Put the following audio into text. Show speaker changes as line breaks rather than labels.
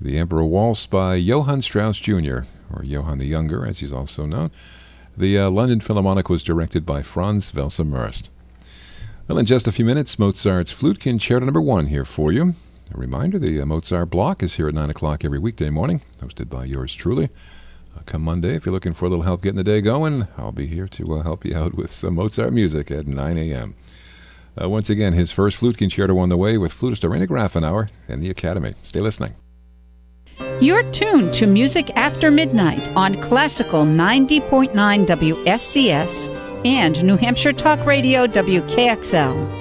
The Emperor Waltz by Johann Strauss Jr., or Johann the Younger, as he's also known. The London Philharmonic was directed by Franz Welser-Möst. Well, in just a few minutes, Mozart's Flute Concerto No. 1 here for you. A reminder, the Mozart Block is here at 9 o'clock every weekday morning, hosted by yours truly. Come Monday, if you're looking for a little help getting the day going, I'll be here to help you out with some Mozart music at 9 a.m. Once again, his first flute concerto on the way with flutist Irena Grafenauer and the Academy. Stay listening.
You're tuned to Music After Midnight on Classical 90.9 WSCS and New Hampshire Talk Radio WKXL.